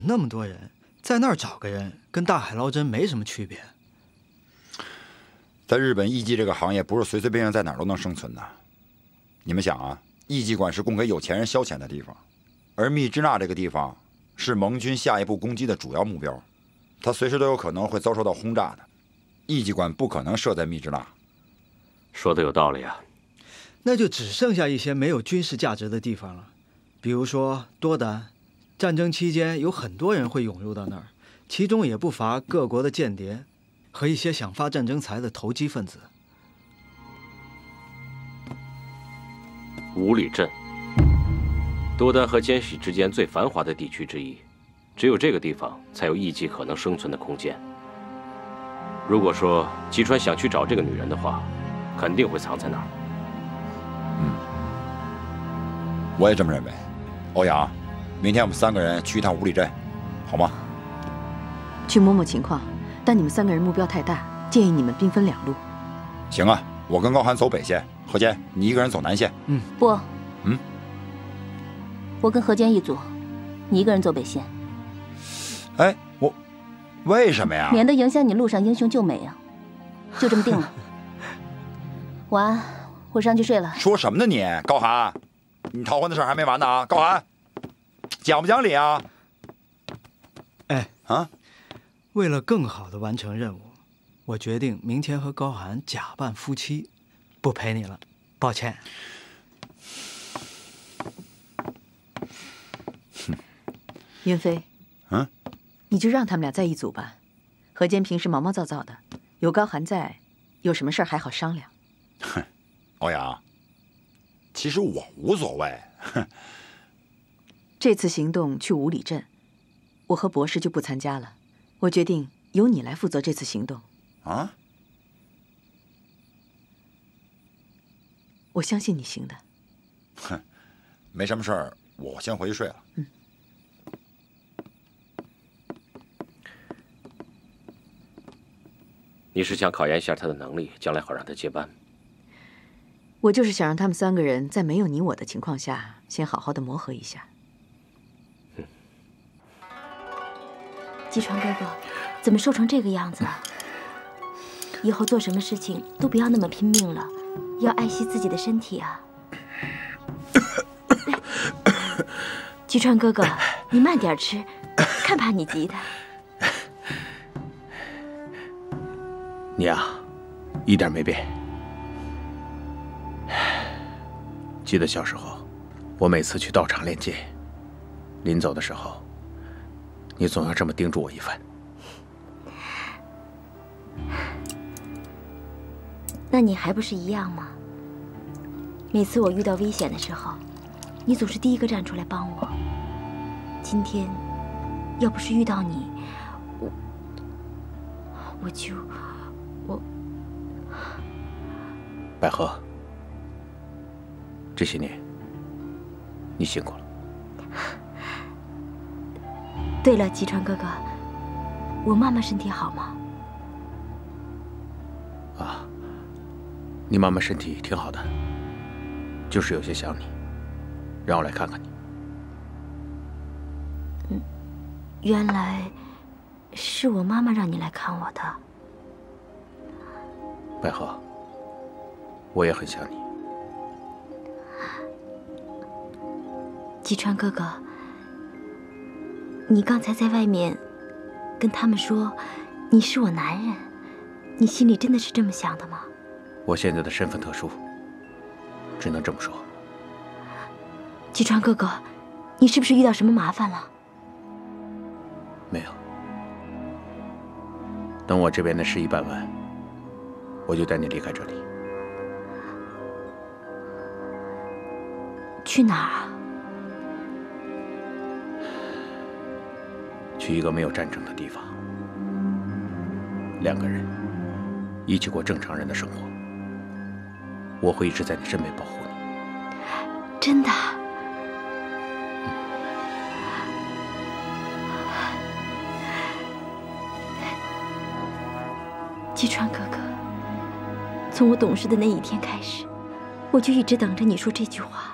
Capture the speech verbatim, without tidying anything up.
那么多人，在那儿找个人，跟大海捞针没什么区别。 在日本艺妓这个行业，不是随随便便在哪儿都能生存的。你们想啊，艺妓馆是供给有钱人消遣的地方，而密支那这个地方是盟军下一步攻击的主要目标，它随时都有可能会遭受到轰炸的。艺妓馆不可能设在密支那。 说的有道理啊。 那就只剩下一些没有军事价值的地方了，比如说多丹。战争期间有很多人会涌入到那儿，其中也不乏各国的间谍和一些想发战争财的投机分子。 五里镇，多丹和间隙之间最繁华的地区之一，只有这个地方才有艺妓可能生存的空间。如果说吉川想去找这个女人的话，肯定会藏在那儿。 嗯，我也这么认为。欧阳，明天我们三个人去一趟五里镇，好吗？ 去摸摸情况，但你们三个人目标太大，建议你们兵分两路。 行啊，我跟高寒走北线，何坚你一个人走南线。 嗯， 不， 嗯， 我跟何坚一组，你一个人走北线。 哎，我为什么呀？ 免得影响你路上英雄救美啊！就这么定了。晚安，我上去睡了。 说什么呢你，高寒？你逃婚的事还没完呢啊，高寒！讲不讲理啊？ 哎啊！ 为了更好的完成任务，我决定明天和高寒假扮夫妻，不陪你了，抱歉。 云飞， 嗯， 你就让他们俩在一组吧。何坚平时毛毛躁躁的，有高寒在，有什么事儿还好商量。 哼，欧阳，其实我无所谓。哼。 这次行动去五里镇，我和博士就不参加了。我决定由你来负责这次行动。 啊？ 我相信你行的。 哼，没什么事儿，我先回去睡了。 嗯。 你是想考验一下他的能力，将来好让他接班？ 我就是想让他们三个人在没有你我的情况下，先好好的磨合一下。 吉川哥哥，怎么瘦成这个样子啊？以后做什么事情都不要那么拼命了，要爱惜自己的身体啊！吉川哥哥，你慢点吃，看把你急的。 你呀，一点没变。记得小时候，我每次去道场练剑，临走的时候，你总要这么叮嘱我一番。 那你还不是一样吗？每次我遇到危险的时候，你总是第一个站出来帮我。今天，要不是遇到你，我我就我百合，这些年你辛苦了。 对了，吉川哥哥，我妈妈身体好吗？ 啊，你妈妈身体挺好的，就是有些想你，让我来看看你。 嗯，原来是我妈妈让你来看我的。 百合，我也很想你。 吉川哥哥，你刚才在外面跟他们说你是我男人，你心里真的是这么想的吗？ 我现在的身份特殊，只能这么说。 吉川哥哥，你是不是遇到什么麻烦了？ 没有。等我这边的事一办完，我就带你离开这里。 去哪儿啊？ 去一个没有战争的地方，两个人一起过正常人的生活。我会一直在你身边保护你。 真的？吉川哥哥，从我懂事的那一天开始，我就一直等着你说这句话。